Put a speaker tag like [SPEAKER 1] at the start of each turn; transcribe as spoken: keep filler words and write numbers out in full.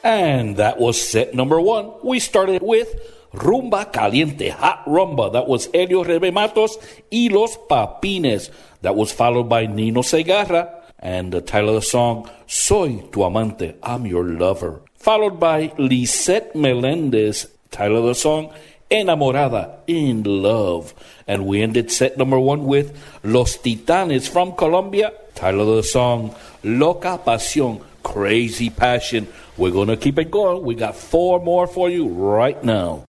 [SPEAKER 1] And that was set number one. We started with Rumba Caliente, Hot Rumba. That was Helio Rebe Matos y Los Papines. That was followed by Nino Segarra. And the title of the song, Soy Tu Amante, I'm Your Lover. Followed by Lisette Melendez. Title of the song, Enamorada, In Love. And we ended set number one with Los Titanes from Colombia. Title of the song, Loca Pasión, Crazy Passion. We're going to keep it going. We got four more for you right now.